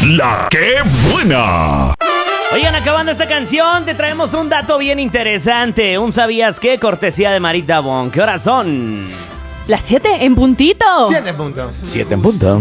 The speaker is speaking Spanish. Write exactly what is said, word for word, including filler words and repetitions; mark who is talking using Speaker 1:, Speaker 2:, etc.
Speaker 1: La que buena.
Speaker 2: Oigan, acabando esta canción, te traemos un dato bien interesante. Un ¿sabías qué? Cortesía de Marita Bon. ¿Qué horas son?
Speaker 3: Las siete en puntito.
Speaker 4: Siete puntos.
Speaker 2: Siete en punto.